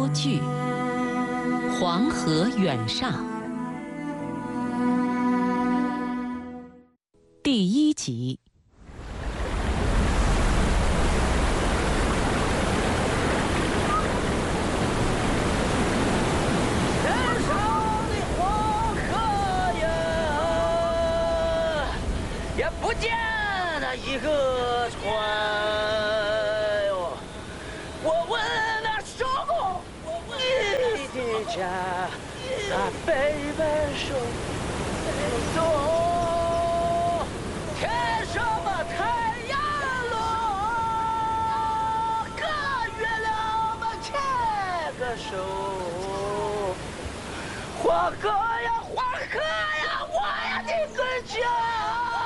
剧《黄河远上》第1集。 天上的黄河呀，也不见那一个船哟。我问那手工，你的家，那北边手走，天上嘛太阳落，个月亮嘛牵个手。黄河呀，黄河呀，我呀的个家。